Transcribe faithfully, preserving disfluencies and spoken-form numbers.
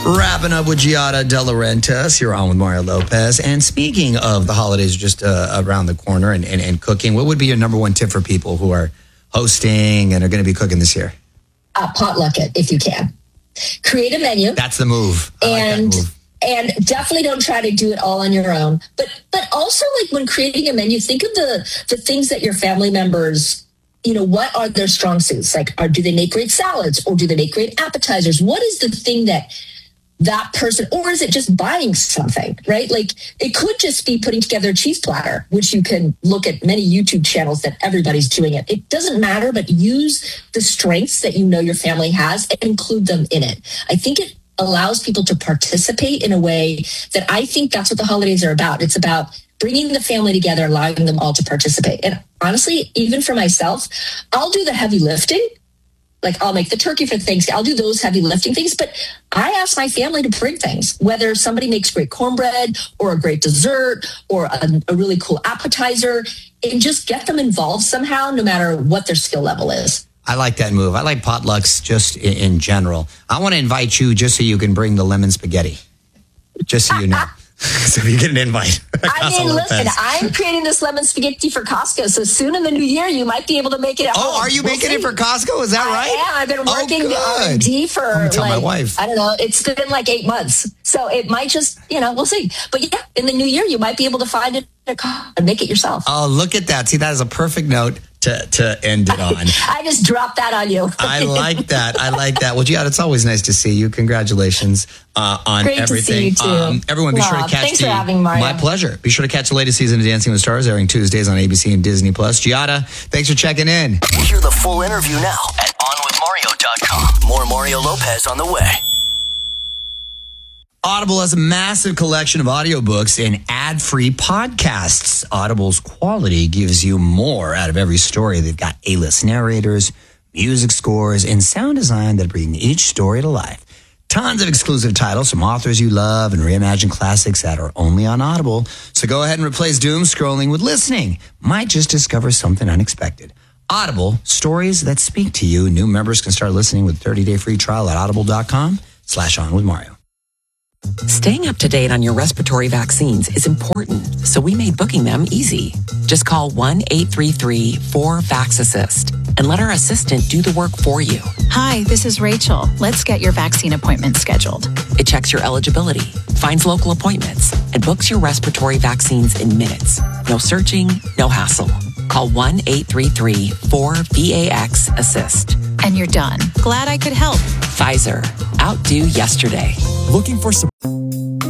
Wrapping up with Giada De Laurentiis. You're on with Mario Lopez. And speaking of the holidays just uh, around the corner and, and, and cooking, what would be your number one tip for people who are hosting and are going to be cooking this year? Uh, potluck it if you can. Create a menu. That's the move. I and like that move. And definitely don't try to do it all on your own. But but also, like, when creating a menu, think of the the things that your family members, you know, what are their strong suits? Like, are, do they make great salads, or do they make great appetizers? What is the thing that that person, or is it just buying something, right? Like, it could just be putting together a cheese platter, which you can look at many YouTube channels that everybody's doing it. It doesn't matter, but use the strengths that you know your family has and include them in it. I think it allows people to participate in a way that I think that's what the holidays are about. It's about bringing the family together, allowing them all to participate. And honestly, even for myself, I'll do the heavy lifting. Like, I'll make the turkey for Thanksgiving. I'll do those heavy lifting things, but I ask my family to bring things, whether somebody makes great cornbread or a great dessert or a, a really cool appetizer, and just get them involved somehow, no matter what their skill level is. I like that move. I like potlucks just in, in general. I want to invite you just so you can bring the lemon spaghetti. Just so you know. So if you get an invite. I mean, listen, I'm creating this lemon spaghetti for Costco. So soon in the new year, you might be able to make it at Oh, home. are you We'll making see. it for Costco? Is that right? Yeah, I've been working oh, R and D for, I'm gonna tell like, my wife. I don't know, it's been like eight months. So it might just, you know, we'll see. But yeah, in the new year, you might be able to find it and make it yourself. Oh, look at that. See, that is a perfect note to, to end it on. I just dropped that on you. I like that. I like that. Well, Giada, it's always nice to see you. Congratulations uh, on Great everything. to see you too. Um, everyone, be Love. sure to catch Thanks the. for having me, Mario. My pleasure. Be sure to catch the latest season of Dancing with the Stars, airing Tuesdays on A B C and Disney Plus. Giada, thanks for checking in. Hear the full interview now at on with mario dot com. More Mario Lopez on the way. Audible has a massive collection of audiobooks and ad-free podcasts. Audible's quality gives you more out of every story. They've got A-list narrators, music scores, and sound design that bring each story to life. Tons of exclusive titles from authors you love and reimagined classics that are only on Audible. So go ahead and replace doom scrolling with listening. Might just discover something unexpected. Audible, stories that speak to you. New members can start listening with thirty-day free trial at audible.com slash on with Mario. Staying up to date on your respiratory vaccines is important, so we made booking them easy. Just call one eight three three four VAX-ASSIST and let our assistant do the work for you. Hi, this is Rachel. Let's get your vaccine appointment scheduled. It checks your eligibility, finds local appointments, and books your respiratory vaccines in minutes. No searching, no hassle. Call one eight three three four VAX-ASSIST. And you're done. Glad I could help. Pfizer. Outdo yesterday. Looking for some